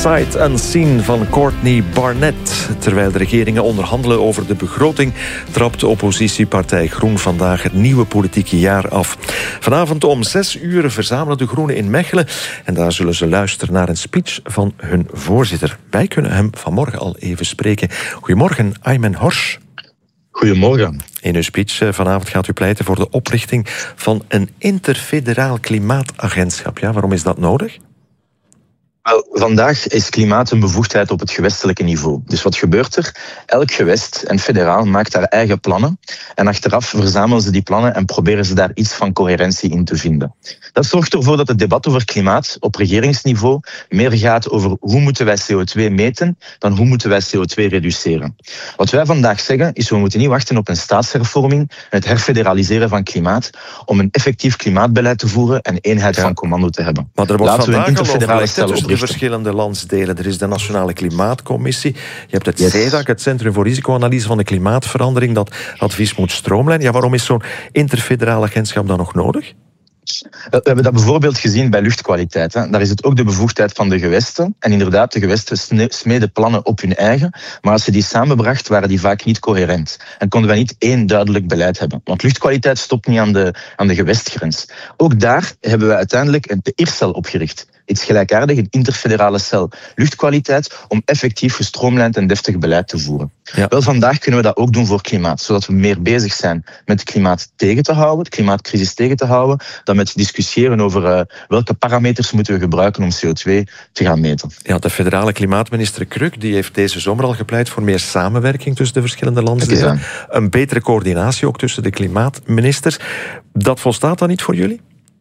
Sight Unseen van Courtney Barnett. Terwijl de regeringen onderhandelen over de begroting, trapt oppositiepartij Groen vandaag het nieuwe politieke jaar af. Vanavond om 6:00 verzamelen de Groenen in Mechelen. En daar zullen ze luisteren naar een speech van hun voorzitter. Wij kunnen hem vanmorgen al even spreken. Goedemorgen, Aymen Horsch. Goedemorgen. In uw speech vanavond gaat u pleiten voor de oprichting van een interfederaal klimaatagentschap. Ja, waarom is dat nodig? Wel, vandaag is klimaat een bevoegdheid op het gewestelijke niveau. Dus wat gebeurt er? Elk gewest en federaal maakt daar eigen plannen. En achteraf verzamelen ze die plannen en proberen ze daar iets van coherentie in te vinden. Dat zorgt ervoor dat het debat over klimaat op regeringsniveau meer gaat over hoe moeten wij CO2 meten dan hoe moeten wij CO2 reduceren. Wat wij vandaag zeggen is we moeten niet wachten op een staatshervorming en het herfederaliseren van klimaat om een effectief klimaatbeleid te voeren en eenheid van commando te hebben. Maar er wordt Laten we een interfederale cel tussen de verschillende landsdelen. Er is de Nationale Klimaatcommissie. Je hebt het CEDAC, het Centrum voor Risicoanalyse van de Klimaatverandering, dat advies moet stroomlijnen. Ja, waarom is zo'n interfederaal agentschap dan nog nodig? We hebben dat bijvoorbeeld gezien bij luchtkwaliteit. Daar is het ook de bevoegdheid van de gewesten. En inderdaad, de gewesten smeden plannen op hun eigen. Maar als ze die samenbracht, waren die vaak niet coherent. En konden wij niet één duidelijk beleid hebben. Want luchtkwaliteit stopt niet aan de gewestgrens. Ook daar hebben we uiteindelijk de IRCEL opgericht. Iets gelijkaardig, een interfederale cel luchtkwaliteit, om effectief gestroomlijnd en deftig beleid te voeren. Ja. Wel, vandaag kunnen we dat ook doen voor klimaat, zodat we meer bezig zijn met het klimaat tegen te houden, de klimaatcrisis tegen te houden, dan met discussiëren over welke parameters moeten we gebruiken om CO2 te gaan meten. Ja, de federale klimaatminister Kruk die heeft deze zomer al gepleit voor meer samenwerking tussen de verschillende landsdelen. Een betere coördinatie ook tussen de klimaatministers. Dat volstaat dan niet voor jullie?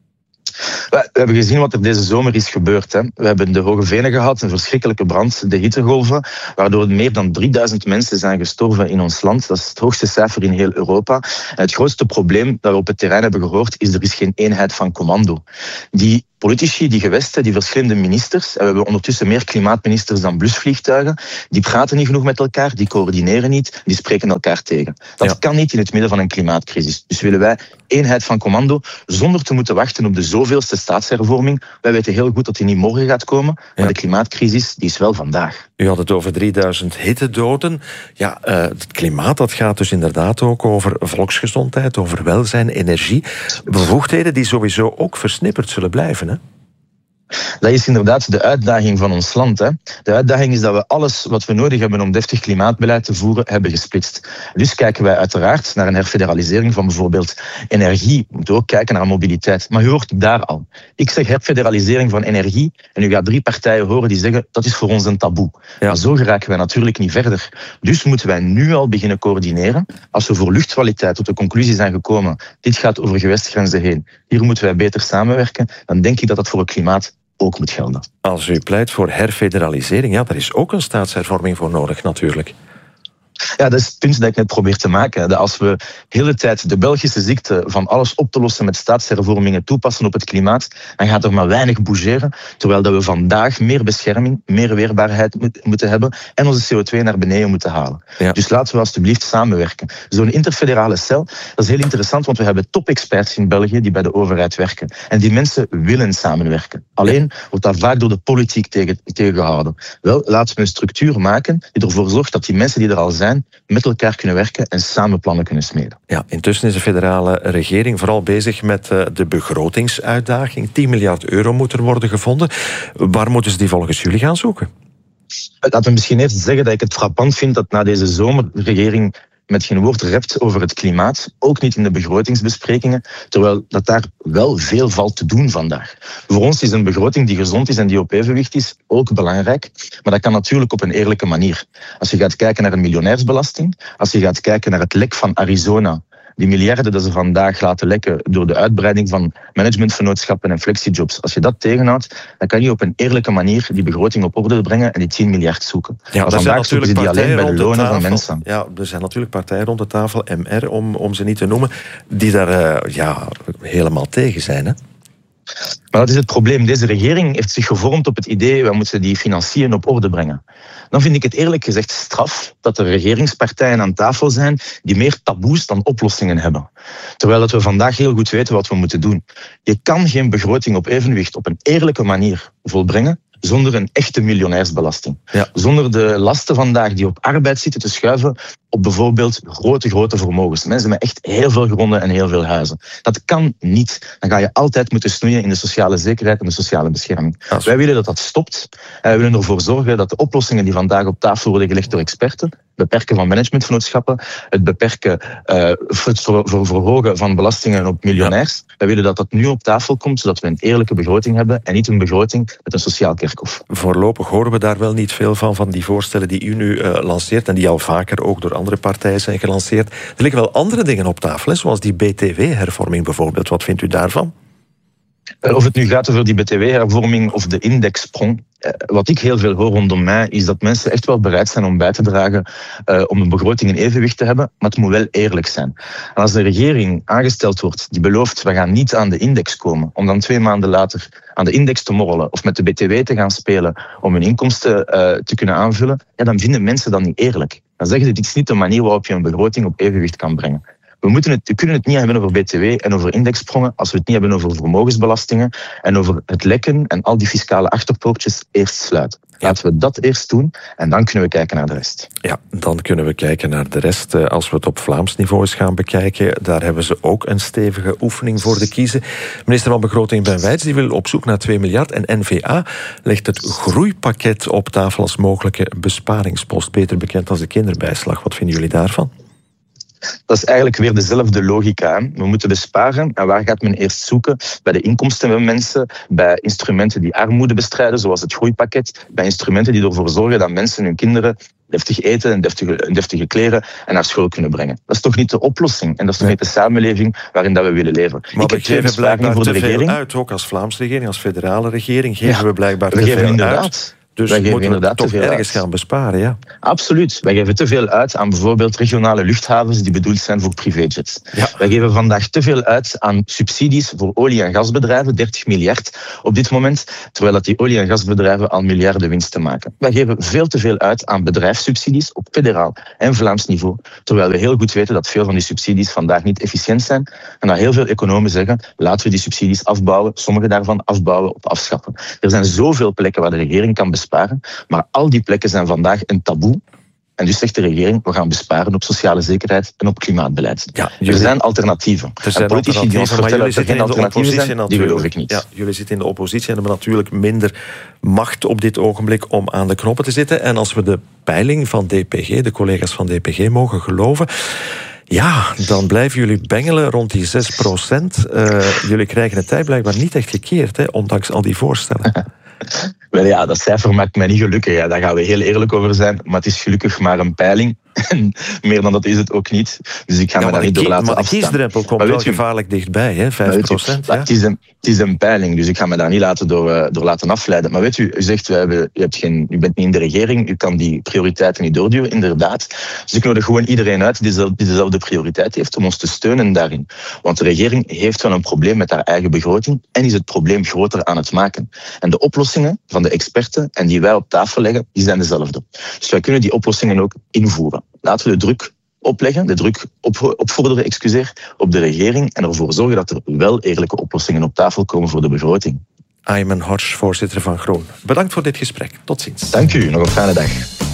We hebben gezien wat er deze zomer is gebeurd. We hebben de Hoge Venen gehad, een verschrikkelijke brand, de hittegolven, waardoor meer dan 3000 mensen zijn gestorven in ons land. Dat is het hoogste cijfer in heel Europa. En het grootste probleem dat we op het terrein hebben gehoord is er is geen eenheid van commando. Die politici, die gewesten, die verschillende ministers, en we hebben ondertussen meer klimaatministers dan blusvliegtuigen, die praten niet genoeg met elkaar, die coördineren niet, die spreken elkaar tegen. Dat kan niet in het midden van een klimaatcrisis. Dus willen wij eenheid van commando, zonder te moeten wachten op de zoveelste staatshervorming. Wij weten heel goed dat die niet morgen gaat komen, maar de klimaatcrisis die is wel vandaag. U had het over 3000 hittedoden. Ja, het klimaat dat gaat dus inderdaad ook over volksgezondheid, over welzijn, energie. Bevoegdheden die sowieso ook versnipperd zullen blijven, hè? Dat is inderdaad de uitdaging van ons land. De uitdaging is dat we alles wat we nodig hebben om deftig klimaatbeleid te voeren, hebben gesplitst. Dus kijken wij uiteraard naar een herfederalisering van bijvoorbeeld energie. We moeten ook kijken naar mobiliteit. Maar u hoort het daar al. Ik zeg herfederalisering van energie en u gaat 3 partijen horen die zeggen dat is voor ons een taboe. Ja. Maar zo geraken wij natuurlijk niet verder. Dus moeten wij nu al beginnen coördineren. Als we voor luchtkwaliteit tot de conclusie zijn gekomen, dit gaat over gewestgrenzen heen, hier moeten wij beter samenwerken, dan denk ik dat dat voor het klimaat ook moet gelden. Als u pleit voor herfederalisering, ja, daar is ook een staatshervorming voor nodig natuurlijk. Ja, dat is het punt dat ik net probeer te maken. Dat als we de hele tijd de Belgische ziekte van alles op te lossen met staatshervormingen toepassen op het klimaat, dan gaat er maar weinig bougeren, terwijl dat we vandaag meer bescherming, meer weerbaarheid moeten hebben en onze CO2 naar beneden moeten halen. Ja. Dus laten we alsjeblieft samenwerken. Zo'n interfederale cel, dat is heel interessant, want we hebben top-experts in België die bij de overheid werken. En die mensen willen samenwerken. Alleen wordt dat vaak door de politiek tegengehouden. Wel, laten we een structuur maken die ervoor zorgt dat die mensen die er al zijn, met elkaar kunnen werken en samen plannen kunnen smeden. Ja, intussen is de federale regering vooral bezig met de begrotingsuitdaging. 10 miljard euro moet er worden gevonden. Waar moeten ze die volgens jullie gaan zoeken? Laten we misschien eerst zeggen dat ik het frappant vind dat na deze zomer de regering met geen woord rept over het klimaat, ook niet in de begrotingsbesprekingen, terwijl dat daar wel veel valt te doen vandaag. Voor ons is een begroting die gezond is en die op evenwicht is ook belangrijk, maar dat kan natuurlijk op een eerlijke manier. Als je gaat kijken naar een miljonairsbelasting, als je gaat kijken naar het lek van Arizona, die miljarden dat ze vandaag laten lekken door de uitbreiding van managementvernootschappen en flexijobs. Als je dat tegenhoudt, dan kan je op een eerlijke manier die begroting op orde brengen en die 10 miljard zoeken. Ja, maar vandaag zoeken ze die alleen bij de lonen van mensen. Ja, er zijn natuurlijk partijen rond de tafel, MR om ze niet te noemen, die daar helemaal tegen zijn, hè? Maar dat is het probleem. Deze regering heeft zich gevormd op het idee, we moeten die financiën op orde brengen. Dan vind ik het eerlijk gezegd straf dat er regeringspartijen aan tafel zijn die meer taboes dan oplossingen hebben. Terwijl dat we vandaag heel goed weten wat we moeten doen. Je kan geen begroting op evenwicht op een eerlijke manier volbrengen zonder een echte miljonairsbelasting. Ja. Zonder de lasten vandaag die op arbeid zitten te schuiven op bijvoorbeeld grote vermogens. Mensen met echt heel veel gronden en heel veel huizen. Dat kan niet. Dan ga je altijd moeten snoeien in de sociale zekerheid en de sociale bescherming. Wij willen dat stopt. Wij willen ervoor zorgen dat de oplossingen die vandaag op tafel worden gelegd door experten, beperken van managementvennootschappen, het beperken, het verhogen van belastingen op miljonairs. Wij willen dat nu op tafel komt, zodat we een eerlijke begroting hebben en niet een begroting met een sociaal kerkhof. Voorlopig horen we daar wel niet veel van die voorstellen die u nu lanceert en die al vaker ook door andere partijen zijn gelanceerd. Er liggen wel andere dingen op tafel, hè, zoals die BTW-hervorming bijvoorbeeld. Wat vindt u daarvan? Of het nu gaat over die BTW-hervorming of de indexsprong. Wat ik heel veel hoor rondom mij, is dat mensen echt wel bereid zijn om bij te dragen om een begroting in evenwicht te hebben, maar het moet wel eerlijk zijn. En als de regering aangesteld wordt die belooft, we gaan niet aan de index komen, om dan 2 maanden later aan de index te morrelen of met de BTW te gaan spelen om hun inkomsten te kunnen aanvullen, ja, dan vinden mensen dat niet eerlijk. Dan zeggen ze, dit is niet de manier waarop je een begroting op evenwicht kan brengen. We kunnen het niet hebben over BTW en over indexsprongen als we het niet hebben over vermogensbelastingen en over het lekken en al die fiscale achterpoortjes eerst sluiten. Laten we dat eerst doen en dan kunnen we kijken naar de rest. Ja, dan kunnen we kijken naar de rest. Als we het op Vlaams niveau eens gaan bekijken, daar hebben ze ook een stevige oefening voor de kiezen. Minister van Begroting Ben Wijts die wil op zoek naar 2 miljard en N-VA legt het groeipakket op tafel als mogelijke besparingspost, beter bekend als de kinderbijslag. Wat vinden jullie daarvan? Dat is eigenlijk weer dezelfde logica. Hè? We moeten besparen. En waar gaat men eerst zoeken? Bij de inkomsten van mensen, bij instrumenten die armoede bestrijden, zoals het groeipakket, bij instrumenten die ervoor zorgen dat mensen hun kinderen deftig eten en deftige kleren en naar school kunnen brengen. Dat is toch niet de oplossing? En dat is toch niet de samenleving waarin dat we willen leven? Maar we geven blijkbaar te veel uit, ook als Vlaamse regering, als federale regering, geven we blijkbaar te veel uit. Dus wij moeten we toch ergens gaan besparen, ja? Absoluut. Wij geven te veel uit aan bijvoorbeeld regionale luchthavens die bedoeld zijn voor privéjets. Ja. Wij geven vandaag te veel uit aan subsidies voor olie- en gasbedrijven, 30 miljard op dit moment, terwijl dat die olie- en gasbedrijven al miljarden winsten maken. Wij geven veel te veel uit aan bedrijfssubsidies op federaal en Vlaams niveau, terwijl we heel goed weten dat veel van die subsidies vandaag niet efficiënt zijn en dat heel veel economen zeggen, laten we die subsidies afbouwen, sommige daarvan afbouwen of afschaffen. Er zijn zoveel plekken waar de regering kan besparen, maar al die plekken zijn vandaag een taboe. En dus zegt de regering, we gaan besparen op sociale zekerheid en op klimaatbeleid. Ja, er zijn alternatieven. Er zijn politici die ons vertellen dat er geen alternatieven zijn, die geloof ik niet. Ja, jullie zitten in de oppositie en hebben natuurlijk minder macht op dit ogenblik om aan de knoppen te zitten. En als we de peiling van DPG, de collega's van DPG, mogen geloven, ja, dan blijven jullie bengelen rond die 6%. Jullie krijgen het tij blijkbaar niet echt gekeerd, hè, ondanks al die voorstellen. Wel ja, dat cijfer maakt mij niet gelukkig. Ja. Daar gaan we heel eerlijk over zijn. Maar het is gelukkig maar een peiling. En meer dan dat is het ook niet. Dus ik ga me daar niet door laten afstaan. Maar de kiesdrempel komt wel gevaarlijk dichtbij, hè? 5%. Ja? Het is een peiling, dus ik ga me daar niet door laten afleiden. Maar weet u zegt, u bent niet in de regering, u kan die prioriteiten niet doorduwen, inderdaad. Dus ik nodig gewoon iedereen uit die dezelfde prioriteit heeft om ons te steunen daarin. Want de regering heeft wel een probleem met haar eigen begroting en is het probleem groter aan het maken. En de oplossingen van de experten en die wij op tafel leggen, die zijn dezelfde. Dus wij kunnen die oplossingen ook invoeren. Laten we de druk opleggen, de druk opvorderen, op de regering en ervoor zorgen dat er wel eerlijke oplossingen op tafel komen voor de begroting. Ayman Horsch, voorzitter van Groen. Bedankt voor dit gesprek. Tot ziens. Dank u, nog een fijne dag.